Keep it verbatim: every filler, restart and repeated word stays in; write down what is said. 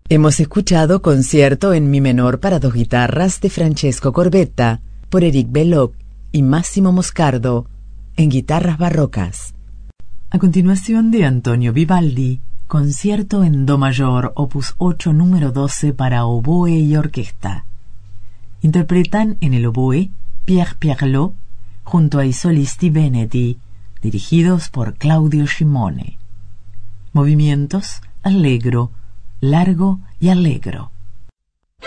Hemos escuchado Concierto en Mi menor para dos guitarras de Francesco Corbetta por Éric Belloc y Máximo Moscardo en guitarras barrocas. A continuación, de Antonio Vivaldi, Concierto en Do mayor, opus ocho, número doce para oboe y orquesta. Interpretan en el oboe Pierre Pierlot junto a i solisti veneti, dirigidos por Claudio Scimone. Movimientos allegro, largo y allegro.